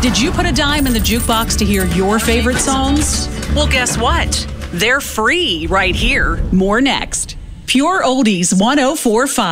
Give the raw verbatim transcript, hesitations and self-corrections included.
Did you put a dime in the jukebox to hear your favorite songs? Well, guess what? They're free right here. More next. Pure Oldies one oh four point five.